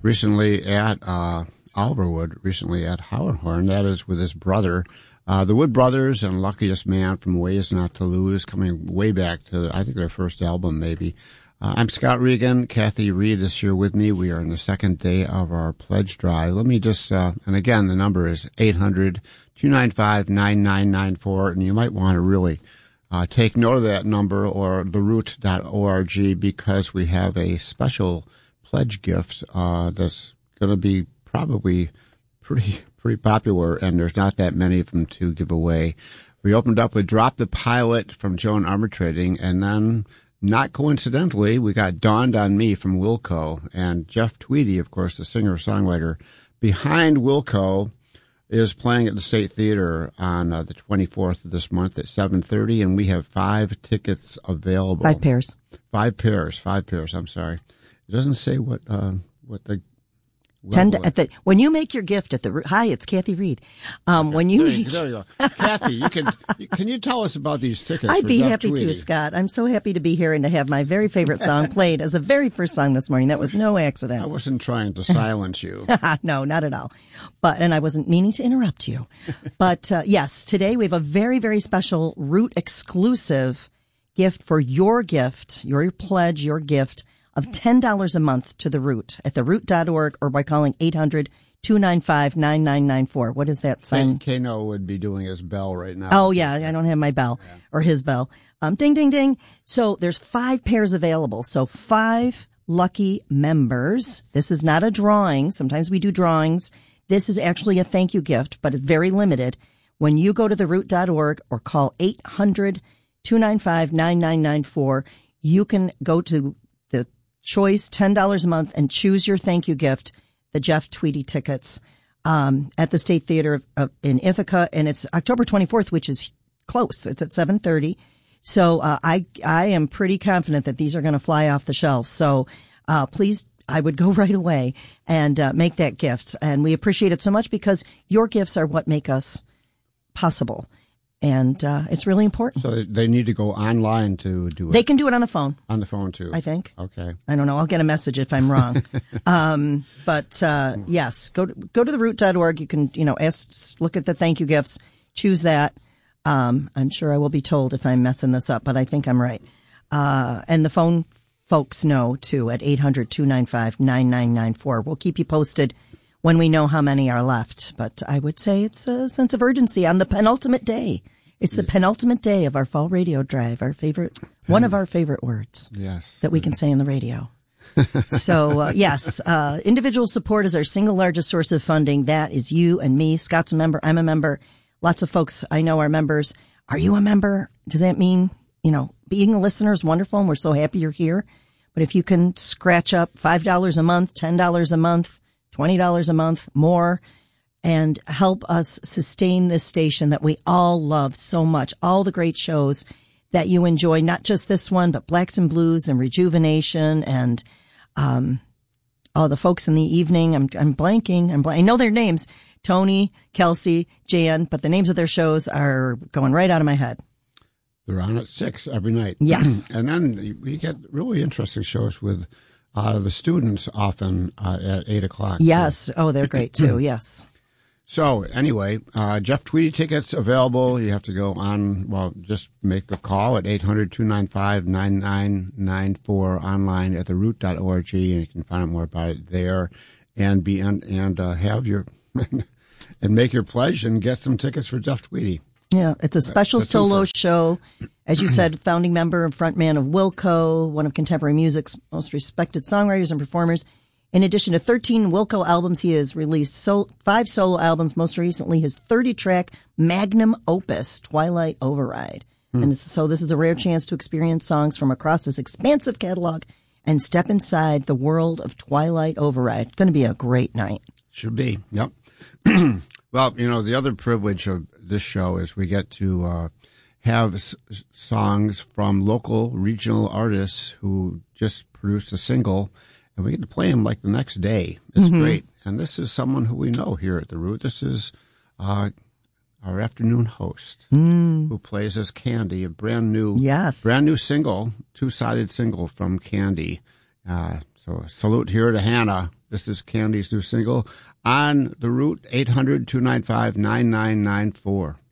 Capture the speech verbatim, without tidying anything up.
recently at uh, Oliver Wood, recently at Howard Horn. That is with his brother. Uh, the Wood Brothers and Luckiest Man from Ways Not to Lose, coming way back to, I think, their first album, maybe. Uh, I'm Scott Regan. Kathy Reed is here with me. We are in the second day of our pledge drive. Let me just, uh, and again, the number is eight hundred, two nine five, nine nine nine four, and you might want to really uh, take note of that number or the root dot org, because we have a special pledge gift uh, that's going to be probably pretty pretty popular, and there's not that many of them to give away. We opened up with Drop the Pilot from Joan Armatrading, and then, not coincidentally, we got Dawned on Me from Wilco. And Jeff Tweedy, of course, the singer-songwriter behind Wilco, is playing at the State Theater on uh, the twenty-fourth of this month at seven thirty, and we have five tickets available. Five pairs. Five pairs. Five pairs, I'm sorry. It doesn't say what uh, what the... Ten at the, when you make your gift at the, hi, it's Kathy Reed. Um, okay. when you, there make, you, there you go. Kathy, you can, can you tell us about these tickets? I'd be Jeff happy Tweedy? to, Scott. I'm so happy to be here and to have my very favorite song played as the very first song this morning. That was no accident. I wasn't trying to silence you. No, not at all. But, and I wasn't meaning to interrupt you. But, uh, yes, today we have a very, very special Root exclusive gift for your gift, your pledge, your gift of ten dollars a month to The Root at the root dot org or by calling eight hundred, two nine five, nine nine nine four. What is that sign? Kano would be doing his bell right now. Oh, yeah. I don't have my bell yeah. or his bell. Um, ding, ding, ding. So there's five pairs available. So five lucky members. This is not a drawing. Sometimes we do drawings. This is actually a thank you gift, but it's very limited. When you go to the root dot org or call eight hundred, two nine five, nine nine nine four, you can go to the choice ten dollars a month and choose your thank you gift, the Jeff Tweedy tickets, um, at the State Theater of, in Ithaca. And it's October twenty-fourth, which is close. It's at seven thirty. So, uh, I, I am pretty confident that these are going to fly off the shelves. So, uh, please, I would go right away and, uh, make that gift. And we appreciate it so much because your gifts are what make us possible. And uh, it's really important. So they need to go online to do it. They can do it on the phone. On the phone, too. I think. Okay. I don't know. I'll get a message if I'm wrong. um, but, uh, yes, go to, go to the root dot org. You can, you know, ask, look at the thank you gifts, choose that. Um, I'm sure I will be told if I'm messing this up, but I think I'm right. Uh, and the phone folks know, too, at eight hundred, two nine five, nine nine nine four. We'll keep you posted when we know how many are left. But I would say it's a sense of urgency on the penultimate day. It's the penultimate day of our fall radio drive, our favorite, one of our favorite words. Yes. That we can say on the radio. So, uh, yes, uh, individual support is our single largest source of funding. That is you and me. Scott's a member. I'm a member. Lots of folks I know are members. Are you a member? Does that mean, you know, being a listener is wonderful and we're so happy you're here. But if you can scratch up five dollars a month, ten dollars a month, twenty dollars a month, more, and help us sustain this station that we all love so much. All the great shows that you enjoy, not just this one, but Blacks and Blues and Rejuvenation and, um, all the folks in the evening. I'm, I'm blanking. I'm blank. I know their names. Tony, Kelsey, Jan, but the names of their shows are going right out of my head. They're on at six every night. Yes. And then we get really interesting shows with uh, the students often uh, at eight o'clock. Yes. Oh, they're great too. Yes. So anyway, uh, Jeff Tweedy tickets available. You have to go on, well, just make the call at eight hundred, two nine five, nine nine nine four online at the root dot org, and you can find out more about it there and be, and, and uh, have your, and make your pledge and get some tickets for Jeff Tweedy. Yeah, it's a special That's solo super. show. As you said, founding member and frontman of Wilco, one of contemporary music's most respected songwriters and performers. In addition to thirteen Wilco albums, he has released so, five solo albums, most recently his thirty-track magnum opus, Twilight Override. Hmm. And this, so this is a rare chance to experience songs from across this expansive catalog and step inside the world of Twilight Override. It's going to be a great night. Should be, yep. Well, you know, the other privilege of this show is we get to uh, have s- songs from local regional artists who just produced a single, and we get to play them like the next day. It's mm-hmm. great. And this is someone who we know here at The Root. This is uh, our afternoon host mm. who plays as Candy, a brand new, yes. brand new single, two-sided single from Candy. Uh, so salute here to Hannah. This is Candy's new single, On the Route, eight hundred, two nine five, nine nine nine four.